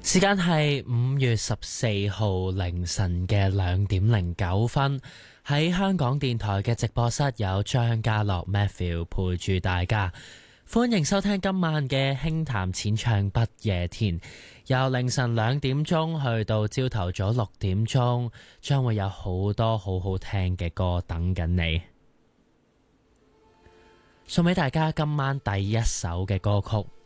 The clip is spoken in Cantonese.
時間係5月14號凌晨嘅2:09，喺香港電台嘅直播室有張家樂 Matthew 陪住大家，歡迎收聽今晚嘅輕談淺唱不夜天，由凌晨2點鐘去到朝頭早6點鐘，將會有好多好好聽嘅歌等緊你。送俾大家今晚第一首嘅歌曲，